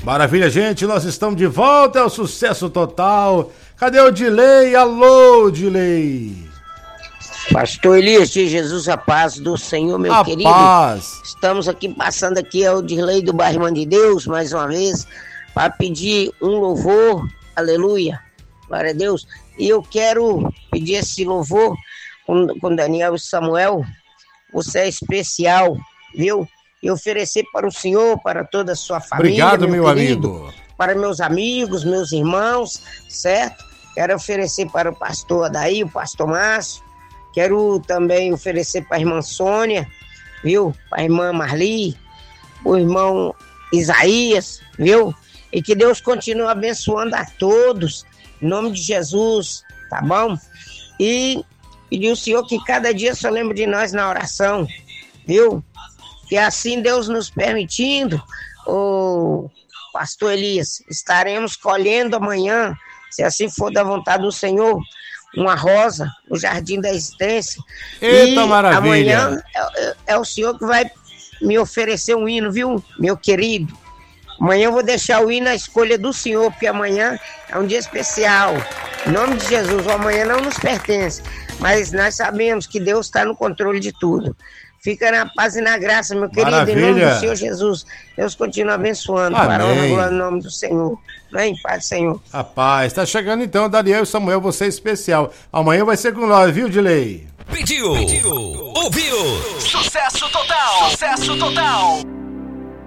Maravilha, gente, nós estamos de volta, é o sucesso total. Cadê o Dilei? Alô, Dilei. Pastor Elias de Jesus, a paz do Senhor, meu a querido. Paz. Estamos aqui, passando aqui, é o Dirley do bairro Irmã de Deus, mais uma vez, para pedir um louvor, aleluia, glória a Deus. E eu quero pedir esse louvor com Daniel e Samuel. Você é especial, viu? E oferecer para o Senhor, para toda a sua família. Obrigado, meu querido, amigo. para meus amigos, meus irmãos, certo? Quero oferecer para o pastor Adair, o pastor Márcio. Quero também oferecer para a irmã Sônia, viu? Para a irmã Marli, o irmão Isaías, viu? E que Deus continue abençoando a todos, em nome de Jesus, tá bom? E pedir ao Senhor que cada dia só lembre de nós na oração, viu? Que assim Deus nos permitindo, o pastor Elias, estaremos colhendo amanhã, se assim for da vontade do Senhor, uma rosa no Jardim da Existência. Eita, e maravilha. Amanhã é o Senhor que vai me oferecer um hino, viu, meu querido? Amanhã eu vou deixar o hino à escolha do Senhor, porque amanhã é um dia especial. Em nome de Jesus, o amanhã não nos pertence, mas nós sabemos que Deus está no controle de tudo. Fica na paz e na graça, meu querido, Maravilha. em nome do Senhor Jesus. Deus continua abençoando, Amém. para a honra e glória, em nome do Senhor. Vem, Pai do Senhor. Rapaz, tá chegando então, Daniel e Samuel, você é especial. Amanhã vai ser com nós, viu, Dilei? Pediu, ouviu, sucesso total, sucesso total.